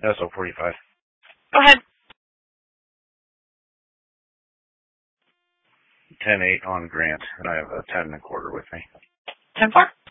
SO45. Go ahead. 10-8 on Grant, and I have a 10 and a quarter with me. 10-4.